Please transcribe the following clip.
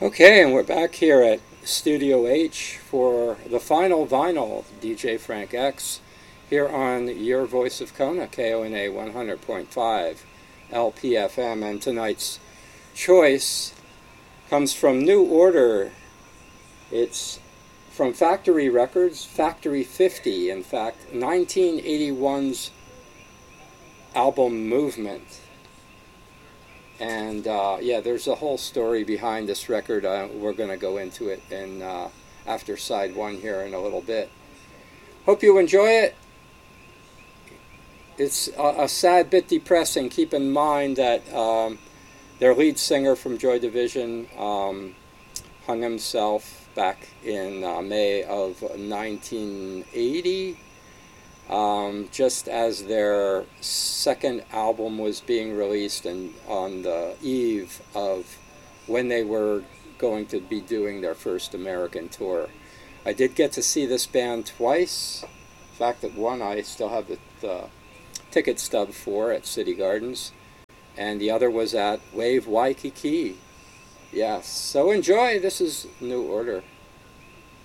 Okay, and we're back here at Studio H for the final vinyl, DJ Frank X, here on Your Voice of Kona, KONA 100.5 LPFM, and tonight's choice comes from New Order. It's from Factory Records, Factory 50, in fact, 1981's album Movement. And there's a whole story behind this record. We're going to go into it in after side one here in a little bit. Hope you enjoy it. It's a sad bit depressing. Keep in mind that their lead singer from Joy Division hung himself back in May of 1980. Just as their second album was being released and on the eve of when they were going to be doing their first American tour. I did get to see this band twice. In fact, at one I still have the ticket stub for at City Gardens, and the other was at Wave Waikiki. Yes, so enjoy. This is New Order.